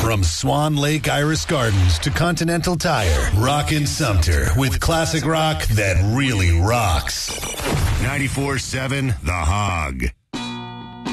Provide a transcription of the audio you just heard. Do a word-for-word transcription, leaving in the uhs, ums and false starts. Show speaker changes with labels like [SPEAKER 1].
[SPEAKER 1] From Swan Lake Iris Gardens to Continental Tire, Rockin' Sumter with classic rock that really rocks.
[SPEAKER 2] ninety-four seven The Hog.